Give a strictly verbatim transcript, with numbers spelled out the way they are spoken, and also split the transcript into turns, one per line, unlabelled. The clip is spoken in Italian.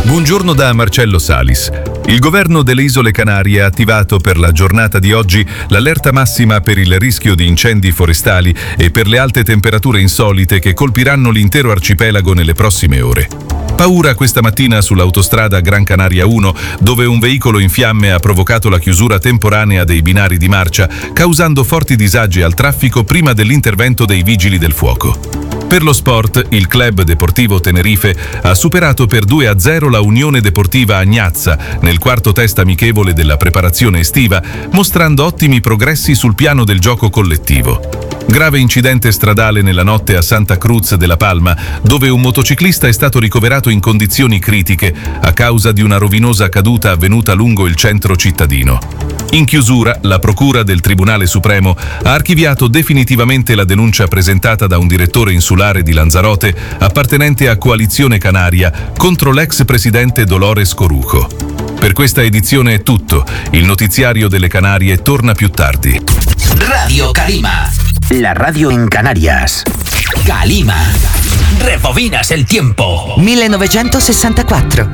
Buongiorno da Marcello Salis. Il governo delle Isole Canarie ha attivato per la giornata di oggi l'allerta massima per il rischio di incendi forestali e per le alte temperature insolite che colpiranno l'intero arcipelago nelle prossime ore. Paura questa mattina sull'autostrada Gran Canaria uno, dove un veicolo in fiamme ha provocato la chiusura temporanea dei binari di marcia, causando forti disagi al traffico prima dell'intervento dei vigili del fuoco. Per lo sport, il Club Deportivo Tenerife ha superato per due a zero la Unione Deportiva Agnazza nel quarto test amichevole della preparazione estiva, mostrando ottimi progressi sul piano del gioco collettivo. Grave incidente stradale nella notte a Santa Cruz de la Palma, dove un motociclista è stato ricoverato in condizioni critiche a causa di una rovinosa caduta avvenuta lungo il centro cittadino. In chiusura, la Procura del Tribunale Supremo ha archiviato definitivamente la denuncia presentata da un direttore insulare di Lanzarote appartenente a Coalizione Canaria contro l'ex presidente Dolores Corujo. Per questa edizione è tutto. Il notiziario delle Canarie torna più tardi.
Radio Calima. La radio en Canarias. Calima. Rebobinas el tiempo.
millenovecentosessantaquattro.